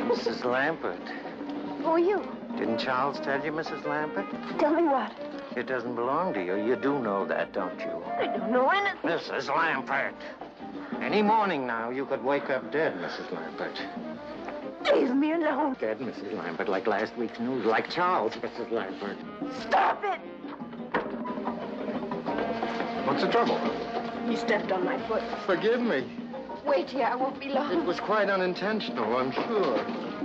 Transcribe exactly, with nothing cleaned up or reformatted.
Missus Lampert. Who are you? Didn't Charles tell you, Missus Lampert? Tell me what? It doesn't belong to you. You do know that, don't you? I don't know anything. Missus Lampert. Any morning now, you could wake up dead, Missus Lampert. Leave me alone. Dead, Missus Lampert, like last week's news, like Charles, Missus Lampert. Stop it! What's the trouble? You stepped on my foot. Forgive me. Wait here, I won't be long. It was quite unintentional, I'm sure.